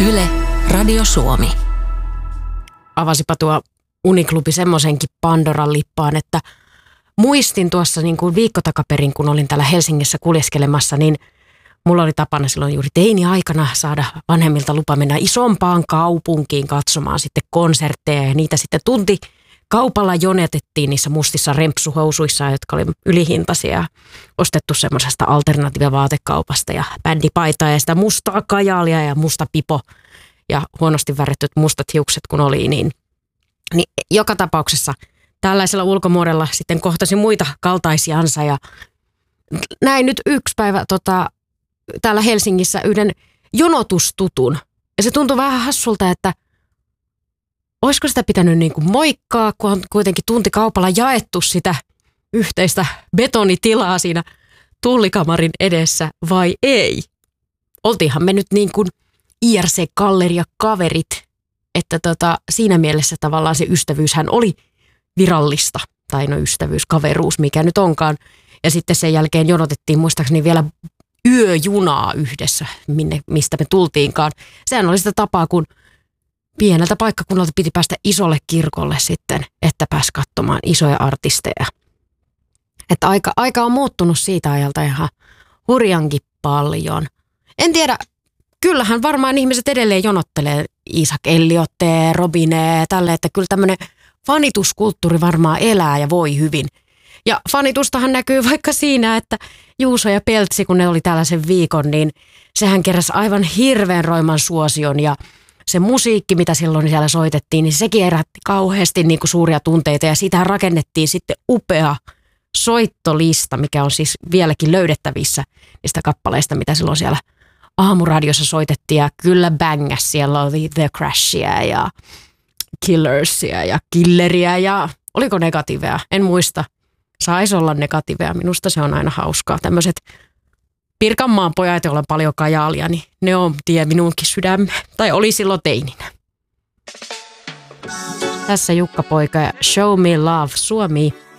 Yle, Radio Suomi. Avasipa tuo Uniklubi semmoisenkin Pandoran lippaan, että muistin tuossa niin kuin viikko takaperin, kun olin täällä Helsingissä kuljeskelemassa, niin mulla oli tapana silloin juuri teini-aikana saada vanhemmilta lupa mennä isompaan kaupunkiin katsomaan sitten konsertteja ja niitä sitten kaupalla jonetettiin niissä mustissa rempsuhousuissa, jotka oli ylihintaisia, ostettu semmoisesta alternatiivavaatekaupasta ja bändipaitaa ja sitä mustaa kajaalia ja musta pipo ja huonosti värittyt mustat hiukset kun oli, niin joka tapauksessa tällaisella ulkomuodolla sitten kohtasin muita kaltaisiansa ja näin nyt yksi päivä täällä Helsingissä yhden jonotustutun ja se tuntui vähän hassulta, että olisiko sitä pitänyt niin kuin moikkaa, kun on kuitenkin tuntikaupalla jaettu sitä yhteistä betonitilaa siinä tullikamarin edessä vai ei? Oltiinhan me nyt niin kuin IRC-galleria-kaverit, että siinä mielessä tavallaan se ystävyyshän oli virallista. Tai no ystävyys, kaveruus, mikä nyt onkaan. Ja sitten sen jälkeen jonotettiin muistaakseni vielä yöjunaa yhdessä, mistä me tultiinkaan. Sehän oli sitä tapaa, kun pieneltä paikkakunnalta piti päästä isolle kirkolle sitten, että pääsi katsomaan isoja artisteja. Että aika on muuttunut siitä ajalta ihan hurjankin paljon. En tiedä, kyllähän varmaan ihmiset edelleen jonottelee Isaac Elliottee, Robinee, tälle, että kyllä tämmöinen fanituskulttuuri varmaan elää ja voi hyvin. Ja fanitustahan näkyy vaikka siinä, että Juuso ja Peltsi, kun ne oli tällaisen viikon, niin sehän keräsi aivan hirveän roiman suosion ja se musiikki, mitä silloin siellä soitettiin, niin sekin herätti kauheasti niin kuin suuria tunteita ja siitähän rakennettiin sitten upea soittolista, mikä on siis vieläkin löydettävissä niistä kappaleista, mitä silloin siellä aamuradiossa soitettiin ja kyllä bängäs. Siellä oli The Crashia ja Killersia ja Killeria ja oliko negatiiveja? En muista. Saisi olla negatiiveja. Minusta se on aina hauskaa. Tämmöiset Pirkanmaan pojat, joilla on paljon kajaalia, niin ne on tie minunkin sydämme. Tai oli silloin teininä. Tässä Jukka Poika ja Show Me Love Suomi.